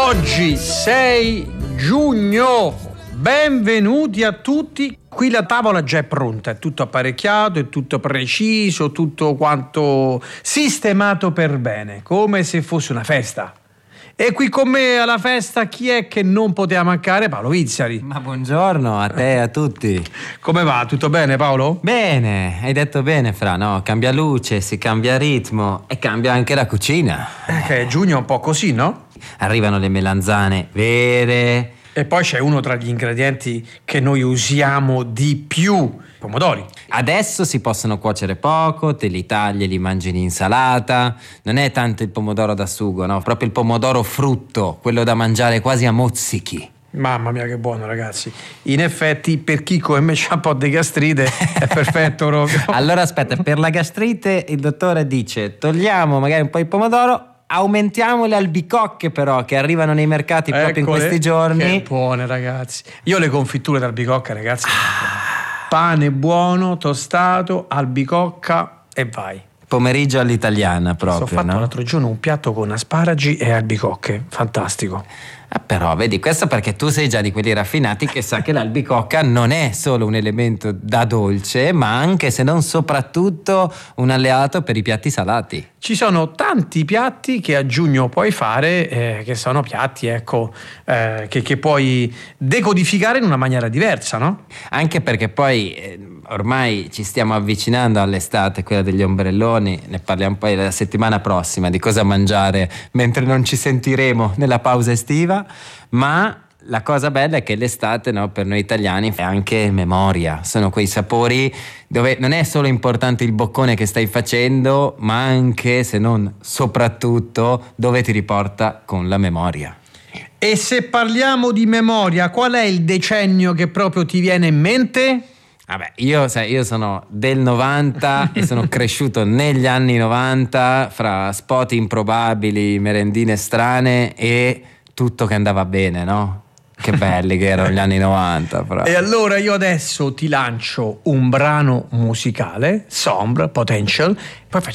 Oggi 6 giugno, benvenuti a tutti. Qui la tavola già è pronta, è tutto apparecchiato, è tutto preciso, tutto quanto sistemato per bene, come se fosse una festa. E qui con me alla festa chi è che non poteva mancare? Paolo Vizzari. Ma buongiorno a te e a tutti. Come va? Tutto bene, Paolo? Bene, hai detto bene, Fra, no? Cambia luce, si cambia ritmo e cambia anche la cucina. Che giugno è un po' così, no? Arrivano le melanzane vere. E poi c'è uno tra gli ingredienti che noi usiamo di più, pomodori. Adesso si possono cuocere poco, te li tagli e li mangi in insalata. Non è tanto il pomodoro da sugo, no? Proprio il pomodoro frutto, quello da mangiare quasi a mozzichi. Mamma mia che buono, ragazzi. In effetti per chi come me c'ha un po' di gastrite è perfetto proprio. Allora aspetta, per la gastrite il dottore dice togliamo magari un po' il pomodoro, aumentiamo le albicocche però che arrivano nei mercati proprio in questi giorni. Che buone, ragazzi. Io le confitture d'albicocca, ragazzi. Pane buono, tostato, albicocca e vai. Pomeriggio all'italiana proprio, Ho fatto no? l'altro giorno un piatto con asparagi e albicocche, fantastico. Però vedi, questo perché tu sei già di quelli raffinati che sa che l'albicocca non è solo un elemento da dolce, ma anche, se non soprattutto, un alleato per i piatti salati. Ci sono tanti piatti che a giugno puoi fare, che sono piatti, ecco, che puoi decodificare in una maniera diversa, no? Anche perché poi ormai ci stiamo avvicinando all'estate, quella degli ombrelloni, ne parliamo poi la settimana prossima di cosa mangiare mentre non ci sentiremo nella pausa estiva, ma la cosa bella è che l'estate, no, per noi italiani è anche memoria, sono quei sapori dove non è solo importante il boccone che stai facendo, ma anche, se non soprattutto, dove ti riporta con la memoria. E se parliamo di memoria, qual è il decennio che proprio ti viene in mente? Vabbè, io sono del 90 e sono cresciuto negli anni 90 fra spot improbabili, merendine strane e tutto che andava bene, no? Che belli che erano gli anni 90. Però. E allora io adesso ti lancio un brano musicale, Sombre, Potential, poi facciamo